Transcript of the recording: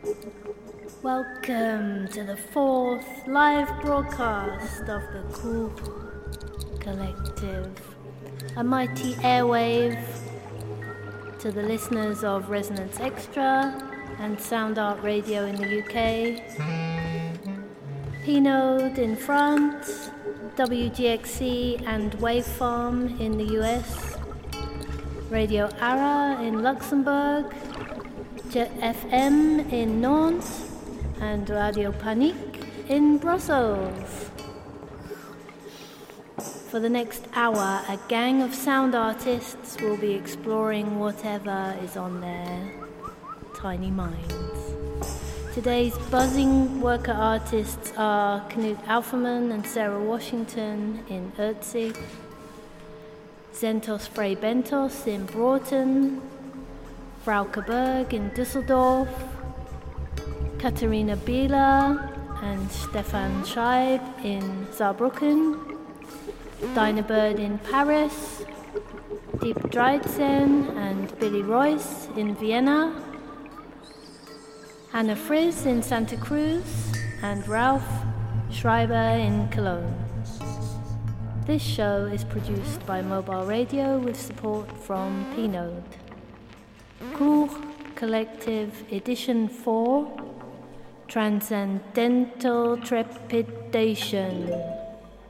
Welcome to the fourth live broadcast of the Cool Collective, a mighty airwave to the listeners of Resonance Extra and Sound Art Radio in the UK, P-Node in France, WGXC and Wavefarm in the US, Radio Ara in Luxembourg, Jet FM in Nantes, and Radio Panique in Brussels. For the next hour, a gang of sound artists will be exploring whatever is on their tiny minds. Today's buzzing worker artists are Knut Alferman and Sarah Washington in Urzig, Zentos Frey Bentos in Broughton, Frauke Berg in Düsseldorf, Katharina Bieler and Stefan Scheib in Saarbrücken, Dinah Bird in Paris, Deep Dreitzen and Billy Royce in Vienna, Hannah Frizz in Santa Cruz, and Ralph Schreiber in Cologne. This show is produced by Mobile Radio with support from P-Node. Cool Collective Edition 4, Transcendental Trepidation.